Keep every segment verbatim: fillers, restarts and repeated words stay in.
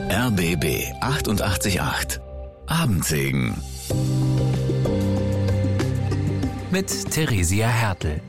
R B B achtundachtzig Komma acht Abendsegen mit Theresia Hertel.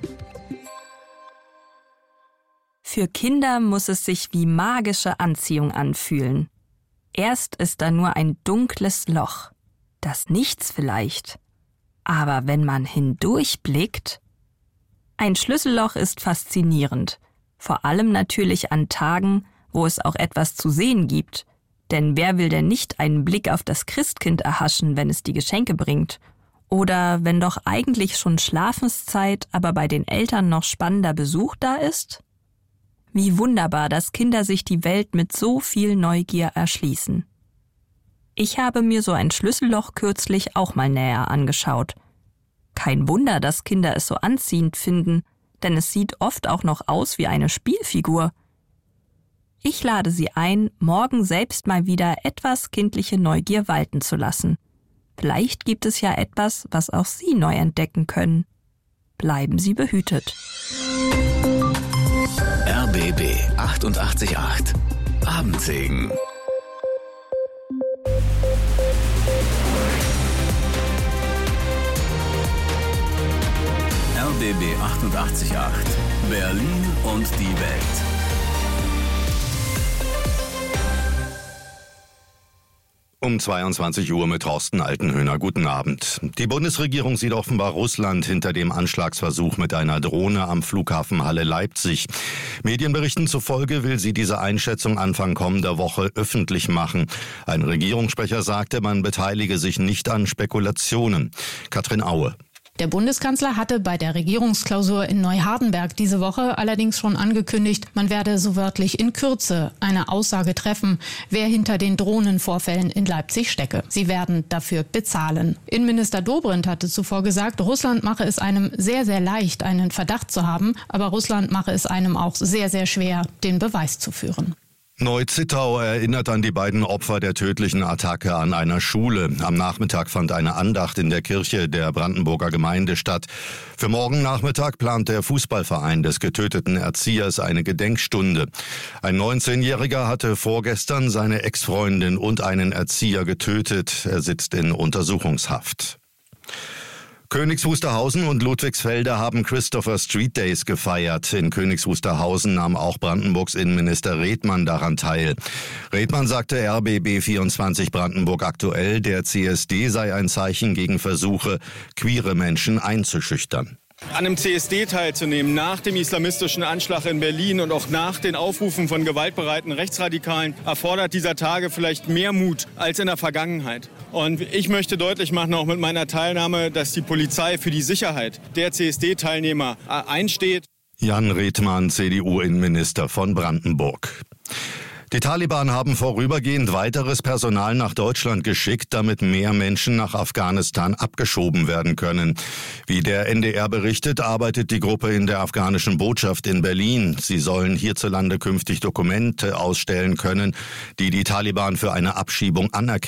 Für Kinder muss es sich wie magische Anziehung anfühlen. Erst ist da nur ein dunkles Loch, das Nichts vielleicht. Aber wenn man hindurchblickt, ein Schlüsselloch ist faszinierend, vor allem natürlich an Tagen, wo es auch etwas zu sehen gibt. Denn wer will denn nicht einen Blick auf das Christkind erhaschen, wenn es die Geschenke bringt? Oder wenn doch eigentlich schon Schlafenszeit, aber bei den Eltern noch spannender Besuch da ist? Wie wunderbar, dass Kinder sich die Welt mit so viel Neugier erschließen. Ich habe mir so ein Schlüsselloch kürzlich auch mal näher angeschaut. Kein Wunder, dass Kinder es so anziehend finden, denn es sieht oft auch noch aus wie eine Spielfigur. Ich lade Sie ein, morgen selbst mal wieder etwas kindliche Neugier walten zu lassen. Vielleicht gibt es ja etwas, was auch Sie neu entdecken können. Bleiben Sie behütet. R B B achtundachtzig Komma acht Abendsegen. R B B achtundachtzig Komma acht Berlin und die Welt. Um zweiundzwanzig Uhr mit Thorsten Altenhöhner. Guten Abend. Die Bundesregierung sieht offenbar Russland hinter dem Anschlagsversuch mit einer Drohne am Flughafen Halle-Leipzig. Medienberichten zufolge will sie diese Einschätzung Anfang kommender Woche öffentlich machen. Ein Regierungssprecher sagte, man beteilige sich nicht an Spekulationen. Katrin Aue. Der Bundeskanzler hatte bei der Regierungsklausur in Neuhardenberg diese Woche allerdings schon angekündigt, man werde so wörtlich in Kürze eine Aussage treffen, wer hinter den Drohnenvorfällen in Leipzig stecke. Sie werden dafür bezahlen. Innenminister Dobrindt hatte zuvor gesagt, Russland mache es einem sehr, sehr leicht, einen Verdacht zu haben, aber Russland mache es einem auch sehr, sehr schwer, den Beweis zu führen. Neu-Zittau erinnert an die beiden Opfer der tödlichen Attacke an einer Schule. Am Nachmittag fand eine Andacht in der Kirche der Brandenburger Gemeinde statt. Für morgen Nachmittag plant der Fußballverein des getöteten Erziehers eine Gedenkstunde. Ein neunzehnjähriger hatte vorgestern seine Ex-Freundin und einen Erzieher getötet. Er sitzt in Untersuchungshaft. Königs Wusterhausen und Ludwigsfelde haben Christopher Street Days gefeiert. In Königs Wusterhausen nahm auch Brandenburgs Innenminister Redmann daran teil. Redmann sagte R B B vierundzwanzig Brandenburg aktuell, der C S D sei ein Zeichen gegen Versuche, queere Menschen einzuschüchtern. An einem C S D teilzunehmen, nach dem islamistischen Anschlag in Berlin und auch nach den Aufrufen von gewaltbereiten Rechtsradikalen, erfordert dieser Tage vielleicht mehr Mut als in der Vergangenheit. Und ich möchte deutlich machen, auch mit meiner Teilnahme, dass die Polizei für die Sicherheit der C S D-Teilnehmer einsteht. Jan Redmann, C D U-Innenminister von Brandenburg. Die Taliban haben vorübergehend weiteres Personal nach Deutschland geschickt, damit mehr Menschen nach Afghanistan abgeschoben werden können. Wie der N D R berichtet, arbeitet die Gruppe in der afghanischen Botschaft in Berlin. Sie sollen hierzulande künftig Dokumente ausstellen können, die die Taliban für eine Abschiebung anerkennen.